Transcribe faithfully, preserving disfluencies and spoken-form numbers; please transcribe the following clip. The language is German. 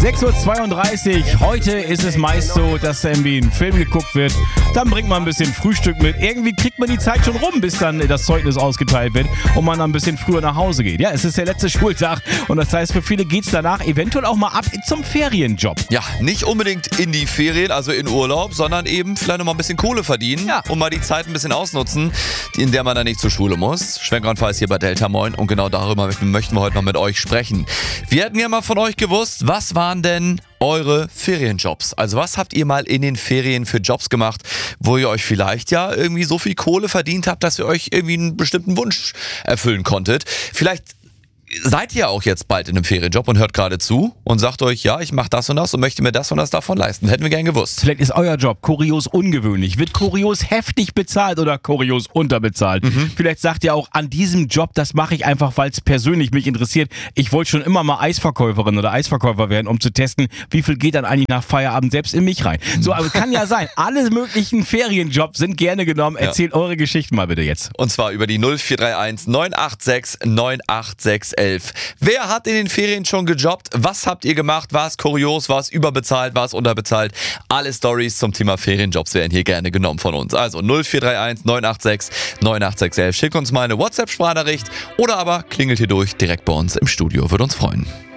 sechs Uhr zweiunddreißig. Heute ist es meist so, dass irgendwie ein Film geguckt wird. Dann bringt man ein bisschen Frühstück mit. Irgendwie kriegt man die Zeit schon rum, bis dann das Zeugnis ausgeteilt wird und man dann ein bisschen früher nach Hause geht. Ja, es ist der letzte Schultag und das heißt, für viele geht es danach eventuell auch mal ab zum Ferienjob. Ja, nicht unbedingt in die Ferien, also in Urlaub, sondern eben vielleicht noch mal ein bisschen Kohle verdienen Ja. und mal die Zeit ein bisschen ausnutzen, in der man dann nicht zur Schule muss. Schwenkrandfall ist hier bei Delta Moin und genau darüber möchten wir heute mal mit euch sprechen. Wir hätten ja mal von euch gewusst, was waren denn eure Ferienjobs? Also was habt ihr mal in den Ferien für Jobs gemacht, wo ihr euch vielleicht ja irgendwie so viel Kohle verdient habt, dass ihr euch irgendwie einen bestimmten Wunsch erfüllen konntet? Vielleicht seid ihr auch jetzt bald in einem Ferienjob und hört gerade zu und sagt euch, ja, ich mache das und das und möchte mir das und das davon leisten. Hätten wir gern gewusst. Vielleicht ist euer Job kurios ungewöhnlich. Wird kurios heftig bezahlt oder kurios unterbezahlt? Mhm. Vielleicht sagt ihr auch, an diesem Job, das mache ich einfach, weil es persönlich mich interessiert. Ich wollte schon immer mal Eisverkäuferin oder Eisverkäufer werden, um zu testen, wie viel geht dann eigentlich nach Feierabend selbst in mich rein. So, aber kann ja sein. Alle möglichen Ferienjobs sind gerne genommen. Erzählt ja. eure Geschichten mal bitte jetzt. Und zwar über die null vier drei eins neun acht sechs neun acht sechs elf. Wer hat in den Ferien schon gejobbt? Was habt ihr gemacht? War es kurios? War es überbezahlt? War es unterbezahlt? Alle Stories zum Thema Ferienjobs werden hier gerne genommen von uns. Also null vier drei eins neun acht sechs neun acht sechs elf. Schickt uns mal eine WhatsApp-Sprachnachricht oder aber klingelt hier durch direkt bei uns im Studio. Würde uns freuen.